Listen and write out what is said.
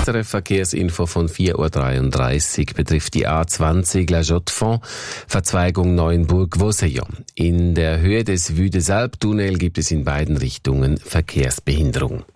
SRF Verkehrsinfo von 4.33 Uhr betrifft die A20 La Chaux-de-Fonds, Verzweigung Neuenburg-Vauseillan. In der Höhe des Vue des Alpes-Tunnel gibt es in beiden Richtungen Verkehrsbehinderung.